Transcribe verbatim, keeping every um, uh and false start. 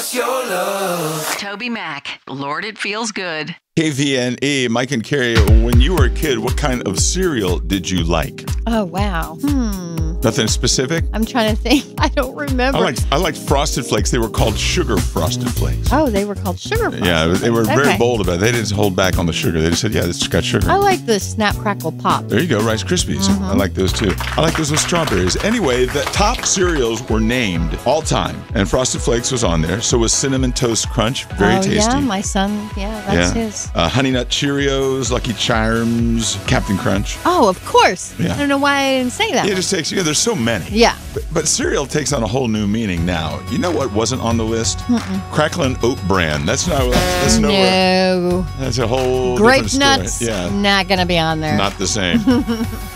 what's your love? Toby Mac, Lord, it feels good. K V N E, Mike and Carrie, when you were a kid, what kind of cereal did you like? Oh, wow. Hmm. Nothing specific? I'm trying to think. I don't remember. I liked, I liked Frosted Flakes. They were called Sugar Frosted Flakes. Oh, they were called Sugar Frosted. Yeah, they were very Okay. bold about it. They didn't hold back on the sugar. They just said, yeah, it's got sugar. I like the Snap Crackle Pop. There you go, Rice Krispies. Mm-hmm. I like those too. I like those with strawberries. Anyway, the top cereals were named all time, and Frosted Flakes was on there. So was Cinnamon Toast Crunch, very oh, tasty. yeah, my son, yeah, that's yeah. his. Uh, Honey Nut Cheerios, Lucky Charms, Captain Crunch. Oh, of course. Yeah. I don't know why I didn't say that. Yeah, it one. just takes, yeah, there's so many. Yeah. But, but cereal takes on a whole new meaning now. You know what wasn't on the list? Cracklin' Oat Bran. That's not, that's nowhere. No. That's a whole Grape different story. nuts, Yeah. not going to be on there. Not the same.